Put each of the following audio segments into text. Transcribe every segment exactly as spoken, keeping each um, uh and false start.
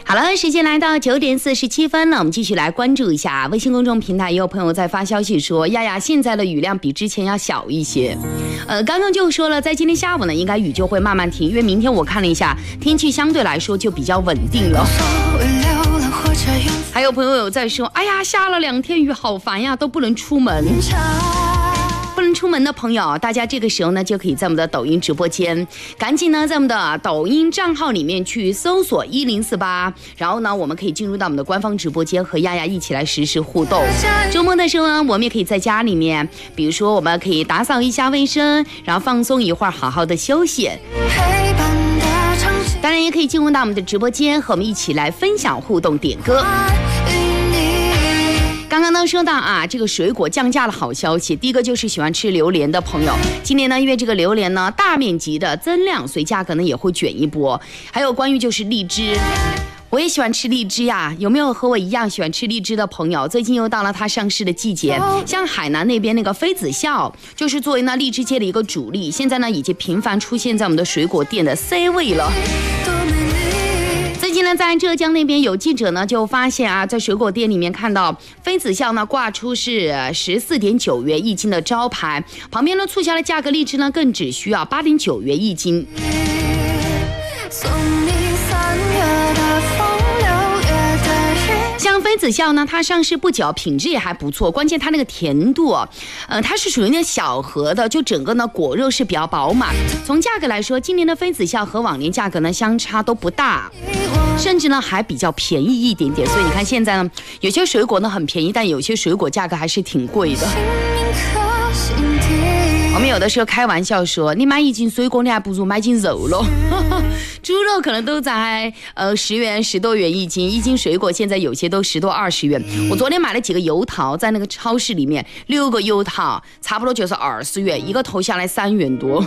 好了，时间来到九点四十七分了，我们继续来关注一下微信公众平台，也有朋友在发消息说，亚亚现在的雨量比之前要小一些。呃，刚刚就说了，在今天下午呢，应该雨就会慢慢停，因为明天我看了一下，天气相对来说就比较稳定了。还有朋友有在说，哎呀，下了两天雨，好烦呀，都不能出门。不能出门的朋友，大家这个时候呢就可以在我们的抖音直播间，赶紧呢在我们的抖音账号里面去搜索一零四八，然后呢我们可以进入到我们的官方直播间，和亚亚一起来实时互动。周末的时候呢，我们也可以在家里面，比如说我们可以打扫一下卫生，然后放松一会儿，好好的休息。当然也可以进入到我们的直播间，和我们一起来分享、互动、点歌。刚刚呢说到啊，这个水果降价的好消息，第一个就是喜欢吃榴莲的朋友，今年呢因为这个榴莲呢大面积的增量，所以价格呢也会卷一波。还有关于就是荔枝，我也喜欢吃荔枝呀，有没有和我一样喜欢吃荔枝的朋友？最近又到了它上市的季节，像海南那边那个妃子笑，就是作为呢荔枝界的一个主力，现在呢已经频繁出现在我们的水果店的 C 位了。最近呢，在浙江那边有记者呢就发现啊，在水果店里面看到妃子笑呢挂出是十四点九元一斤的招牌，旁边呢促销的价格荔枝呢更只需要八点九元一斤。像妃子笑呢，它上市不久，品质也还不错，关键它那个甜度，呃，它是属于那小盒的，就整个呢果肉是比较饱满。从价格来说，今年的妃子笑和往年价格呢相差都不大，甚至呢还比较便宜一点点。所以你看现在呢，有些水果呢很便宜，但有些水果价格还是挺贵的。我们有的时候开玩笑说，你买一斤水果，你还不如买斤肉了。猪肉可能都在呃十元十多元一斤，一斤水果现在有些都十多二十元。我昨天买了几个油桃，在那个超市里面，六个油桃差不多就是二十元，一个投下来三元多。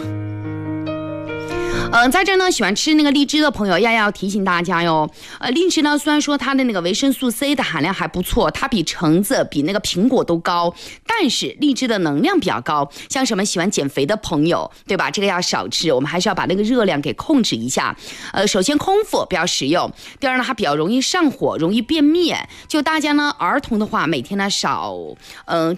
嗯、呃，在这呢，喜欢吃那个荔枝的朋友，要要提醒大家哟。呃，荔枝呢，虽然说它的那个维生素 C 的含量还不错，它比橙子、比那个苹果都高，但是荔枝的能量比较高。像什么喜欢减肥的朋友，对吧？这个要少吃，我们还是要把那个热量给控制一下。呃，首先空腹比较实用，第二呢，它比较容易上火，容易便秘。就大家呢，儿童的话，每天呢少，嗯、呃，